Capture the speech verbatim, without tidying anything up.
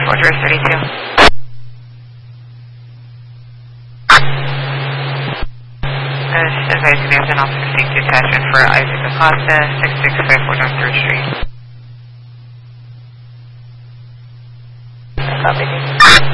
Fort Worth thirty-two. This advising there's an officer safety attachment for Isaac Acosta, six six five four North third Street. Copy.